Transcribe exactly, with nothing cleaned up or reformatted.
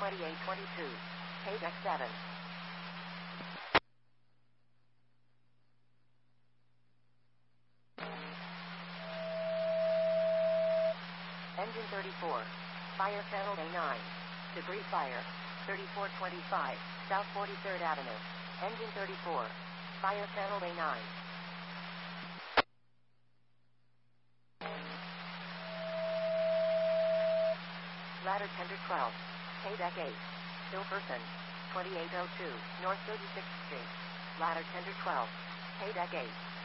twenty-eight twenty-two. K-Deck seven. Engine thirty-four. Fire channel A nine. Debris fire. thirty-four twenty-five, South forty-third Avenue. Engine thirty-four. Fire channel A nine. Ladder tender twelve. K-Deck eight. Hilferson. twenty-eight oh two, North thirty-sixth Street. Ladder tender twelve. K-Deck eight.